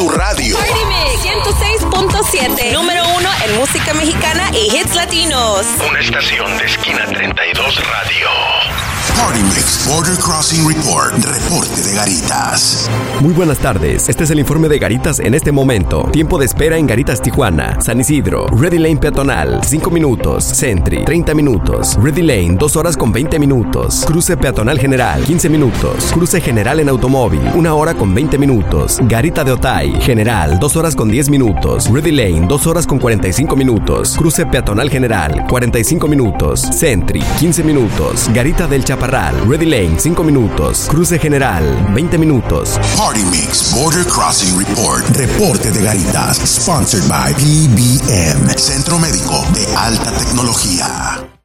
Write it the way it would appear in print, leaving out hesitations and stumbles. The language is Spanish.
Tu radio. Party Mix 106.7. Número 1 en música mexicana y hits latinos. Una estación de esquina 32 radio. Party Mix Border Crossing Report. Reporte de Garitas. Muy buenas tardes. Este es el informe de Garitas en este momento. Tiempo de espera en Garitas, Tijuana. San Isidro. Ready Lane peatonal, 5 minutos. Sentry, 30 minutos. Ready Lane, 2 horas con 20 minutos. Cruce peatonal general, 15 minutos. Cruce general en automóvil, 1 hora con 20 minutos. Garita de Otay, general, 2 horas con 10 minutos. Ready Lane, 2 horas con 45 minutos. Cruce peatonal general, 45 minutos. Sentry, 15 minutos. Garita del Chaparral, Ready Lane, 5 minutos. Cruce general, 20 minutos. Party Mix Border Crossing Report. Reporte de Garitas. Sponsored by PBM, Centro Médico de Alta Tecnología.